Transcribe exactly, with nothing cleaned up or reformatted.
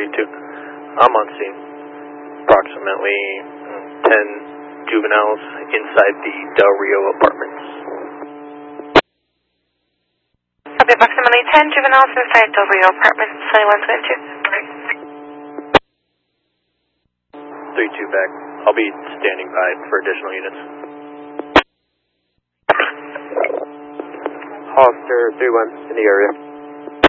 three two. I'm on scene. Approximately ten juveniles inside the Del Rio apartments. Copy, approximately ten juveniles inside Del Rio apartments, seventy-one twenty-two. three two back. I'll be standing by for additional units. Hollister three one in the area.